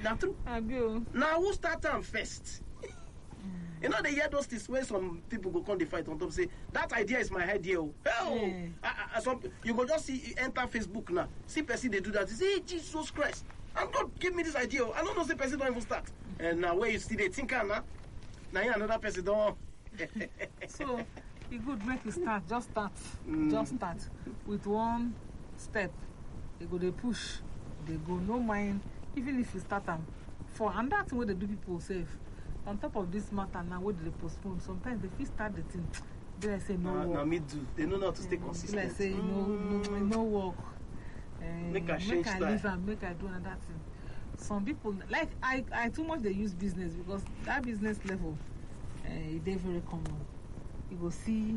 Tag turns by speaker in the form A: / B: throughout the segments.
A: Now true. Now who start them first? You know, they hear those things where some people go come, they fight on top, say, that idea is my idea. You go just see, enter Facebook now. See person, they do that. They say, hey, Jesus Christ. And God give me this idea. I don't know, say person don't even start. And now where you see the thinker now, another person don't.
B: So, it good make you start. Just start. Just start. With one step. They go, they push. They go, no mind. Even if you start them. And that's what they do people safe. On top of this matter now, what do they postpone? Sometimes they feel start the thing. They say no work.
A: Now me do. They know how to stay consistent.
B: They say no work.
A: Make I change
B: style. Leave and make I do another thing. Some people like I too much they use business because that business level they're very common. You go see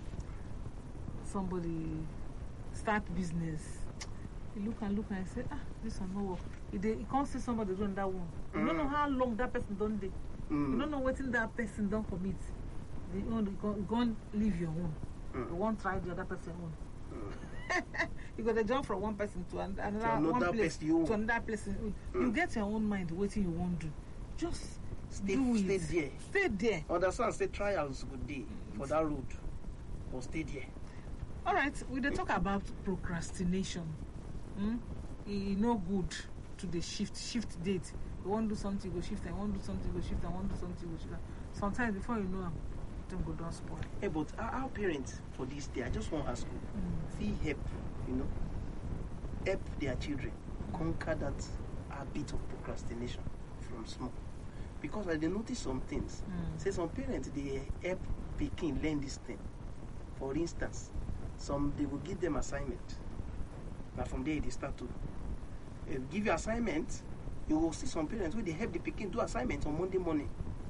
B: somebody start business. You look and say, this one no work. You can't see somebody doing that one. You don't know how long that person done it. You don't know what that person don't commit. You go leave your own. You won't try the other person own. You got to jump from one person to another one place to another place. You get your own mind waiting you won't do. Just stay there. Stay there.
A: Understand? Say trials good day for that road, or stay there.
B: All right. We dey talk about procrastination. It's no good to the shift date. You want to do something, you go shift. I want to do something, you go shift. I want to do something, you go shift. Sometimes before you know, don't go down spoil.
A: Hey, but our parents for this day, I just want to ask you, see help, help their children conquer that habit of procrastination from small. Because I notice some things. Say some parents they help pikin learn this thing. For instance, some they will give them assignment. Now from there they start to give you assignment. You will see some parents where they help the pikin do assignments on Monday morning.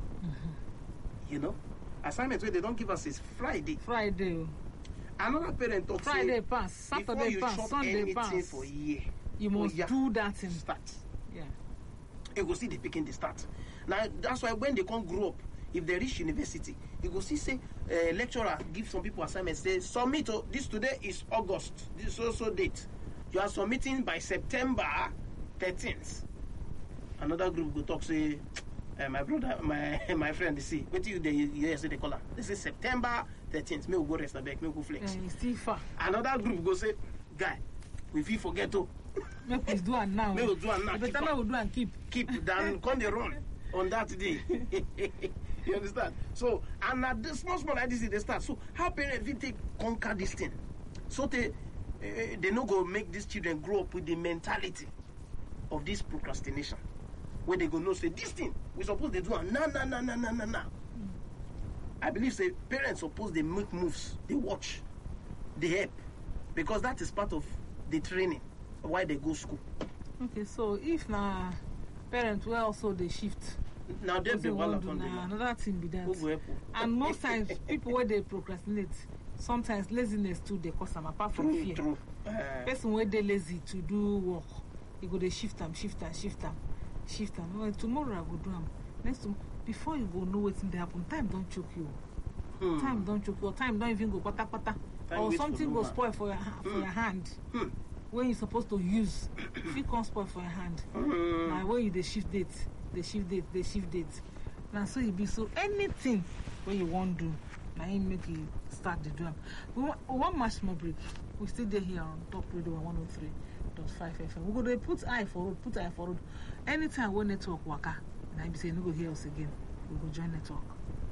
A: Assignments where they don't give us is Friday. Another parent talks
B: Friday pass, Saturday pass, Sunday pass.
A: For a year,
B: you must do that in
A: start.
B: Yeah.
A: You go see the pikin they start. Now that's why when they can't grow up, if they reach university, you go see say lecturer give some people assignments. Say submit. This today is August. This is also date. You are submitting by September 13th. Another group go talk say, my brother, my friend, they see. What do you say they call her? They say September 13th. May we go rest a back. May we go flex.
B: It's still far.
A: Another group go say, guy, if you forget to.
B: Make we do it now.
A: May we do it now.
B: But now we do and keep.
A: Then come the run on that day. You understand? So and at the small like this they start. So how parents will take conquer this thing? So they no go make these children grow up with the mentality of this procrastination. Where they go no say this thing we suppose they do nah. I believe say parents suppose they make moves, they watch, they help, because that is part of the training why they go school.
B: Okay, so if now parents will also they shift.
A: Now they be one
B: another thing be that. And most times people where they procrastinate, sometimes laziness too they cause them apart from fear.
A: True.
B: Person where they lazy to do work, you go they shift them. Well, tomorrow I go do them. Next time, before you go know what's in the happen, time don't choke you. Time don't choke you. Time don't even go pata. Or something go spoil for your hand. When you're supposed to use, if you can't spoil for your hand. Now when you they shift date. Now so you be so anything when you want to do, now you make you start the drum. We want much more break. We still there here on Top Radio 103.5 FM. We go to put eye for road. Anytime when network waka, and I be saying no go hear us again, we go join network.